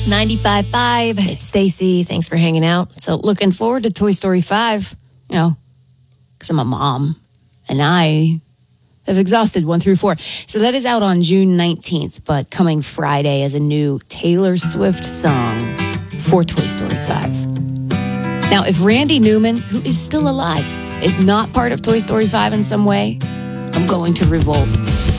95.5. It's Stacy. Thanks for hanging out. So looking forward to Toy Story 5, because I'm a mom and I have exhausted 1 through 4. So that is out on June 19th, but coming Friday as a new Taylor Swift song for Toy Story 5. Now, if Randy Newman, who is still alive, is not part of Toy Story 5 in some way, I'm going to revolt.